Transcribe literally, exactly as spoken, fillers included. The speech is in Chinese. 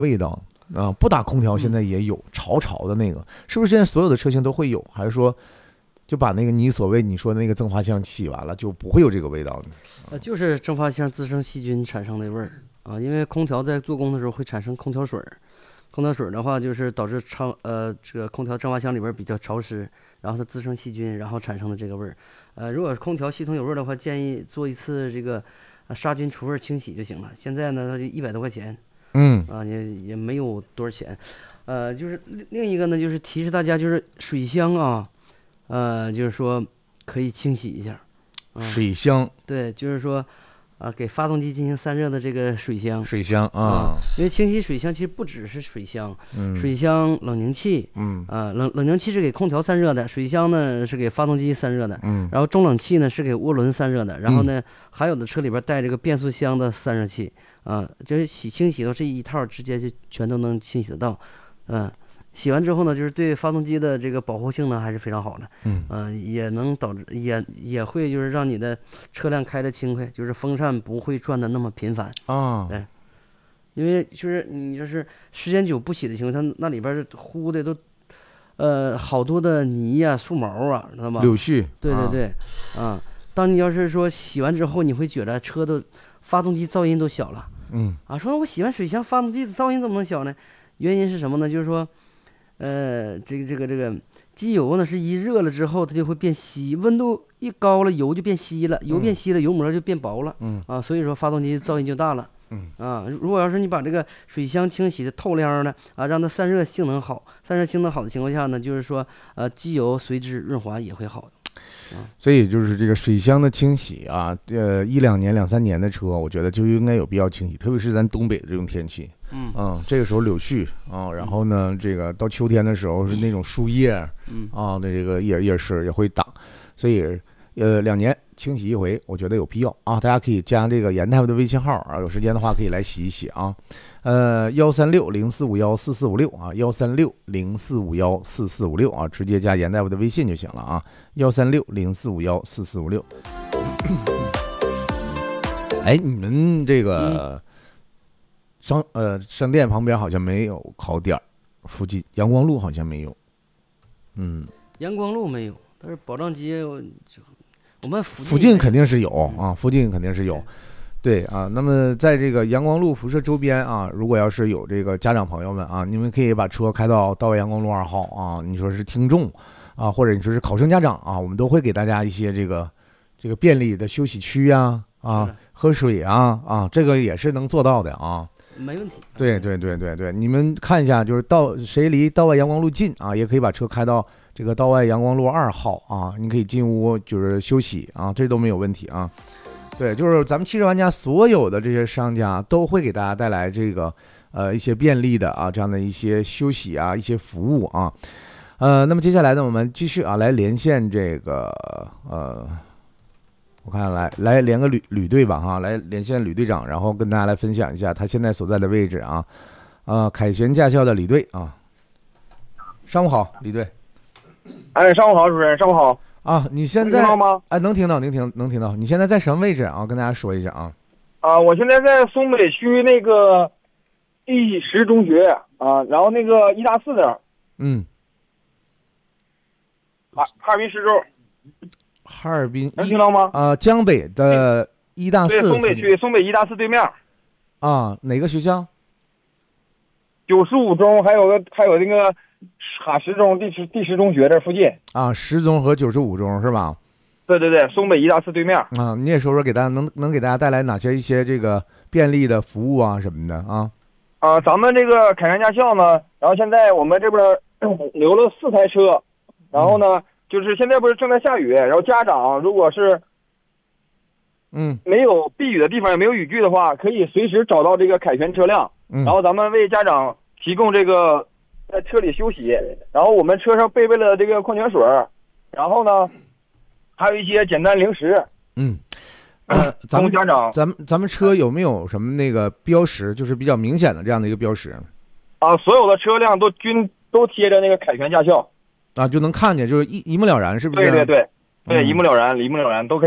味道啊，不打空调现在也有潮潮的那个，是不是现在所有的车型都会有？还是说就把那个你所谓你说的那个蒸发箱洗完了就不会有这个味道呢？ 呃，就是蒸发箱滋生细菌产生的味儿啊，因为空调在做工的时候会产生空调水儿，空调水儿的话就是导致超呃这个空调蒸发箱里边比较潮湿，然后它滋生细菌，然后产生的这个味儿。呃，如果空调系统有味儿的话，建议做一次这个呃杀菌除味清洗就行了。现在呢，它就一百多块钱。 嗯啊，也也没有多少钱，呃，就是另一个呢，就是提示大家，就是水箱啊，呃，就是说可以清洗一下，啊、 水箱， 对，就是说，啊、给发动机进行散热的这个水箱， 水箱啊、 啊，因为清洗水箱其实不只是水箱， 嗯水箱、冷凝器， 嗯啊，冷冷凝器是给空调散热的，水箱呢是给发动机散热的， 嗯然后中冷器呢是给涡轮散热的，然后呢，还有的车里边带这个变速箱的散热器。啊，就是洗清洗到这一套，直接就全都能清洗得到，嗯、啊，洗完之后呢，就是对发动机的这个保护性呢还是非常好的， 嗯， 呃，也能导致也也会就是让你的车辆开得轻快，就是风扇不会转的那么频繁啊， 对，因为就是你就是时间久不洗的情况下，那里边糊的都，呃，好多的泥呀、树毛啊，知道吧？ 柳絮， 对对对，啊，啊当你要是说洗完之后，你会觉得车都发动机噪音都小了。 嗯啊，说我洗完水箱，发动机的噪音怎么能小呢？原因是什么呢？就是说，呃，这个这个这个机油呢，是一热了之后，它就会变稀，温度一高了，油就变稀了，油变稀了，油膜就变薄了， 嗯啊，所以说发动机噪音就大了， 嗯啊，如果要是你把这个水箱清洗的透亮的啊，让它散热性能好，散热性能好的情况下呢，就是说，呃，机油随之润滑也会好。 所以就是这个水箱的清洗啊，呃，一两年、两三年的车，我觉得就应该有必要清洗，特别是咱东北的这种天气， 嗯嗯，这个时候柳絮啊，然后呢，这个到秋天的时候是那种树叶， 嗯啊的这个叶叶丝也会挡，所以呃两年清洗一回，我觉得有必要啊，大家可以加这个严大夫的微信号啊，有时间的话可以来洗一洗啊。呃，幺三六零四五幺四四五六啊，幺三六零四五幺四四五六啊，直接加严大夫的微信就行了啊，幺三六零四五幺四四五六。哎，你们这个商呃商店旁边好像没有烤点儿，附近阳光路好像没有。嗯， 阳光路没有，但是保障街我我们附近附近肯定是有啊，附近肯定是有。对啊，那么在这个阳光路辐射周边啊，如果要是有这个家长朋友们啊，你们可以把车开到道外阳光路二号啊，你说是听众啊，或者你说是考生家长啊，我们都会给大家一些这个这个便利的休息区呀 啊, 啊喝水啊啊，这个也是能做到的啊， 没问题。 对对对对对，你们看一下，就是到谁离道外阳光路近啊，也可以把车开到这个道外阳光路二号啊，你可以进屋就是休息啊，这都没有问题啊。对，就是咱们汽车玩家所有的这些商家都会给大家带来这个呃一些便利的啊这样的一些休息啊一些服务啊，呃，那么接下来呢，我们继续啊来连线这个呃，我看来来连个旅旅队吧哈，来连线旅队长，然后跟大家来分享一下他现在所在的位置啊，呃，凯旋驾校的李队啊，上午好，李队。 哎，上午好，主任，上午好。 啊，你现在听到吗？ 哎，能听到，能听能听到。你现在在什么位置啊？跟大家说一下啊。 啊，我现在在松北区那个第十中学啊，然后那个一大四那儿。 嗯。 哈哈尔滨十中。 哈尔滨能听到吗？ 啊、呃，江北的一大四。 对，松北区松北一大四对面。 啊，哪个学校？ 九十五中，还有个还有那个。哈十中第十第十中学这附近啊，十中和九十五中是吧？ 对对对，松北一大四对面啊，你也说说给大家能能给大家带来哪些一些这个便利的服务啊什么的啊？ 啊，咱们这个凯旋驾校呢，然后现在我们这边留了四台车，然后呢，嗯、就是现在不是正在下雨，然后家长如果是嗯没有避雨的地方也没有雨具的话，可以随时找到这个凯旋车辆， 嗯、 然后咱们为家长提供这个。在车里休息，然后我们车上备备了这个矿泉水，然后呢，还有一些简单零食。 嗯，呃，咱们家长， 咱们咱们车有没有什么那个标识，就是比较明显的这样的一个标识？ 啊，所有的车辆都均都贴着那个凯旋驾校， 啊，就能看见，就是一一目了然，是不是？ 对对对，对， 嗯、 一目了然，一目了然，都可以。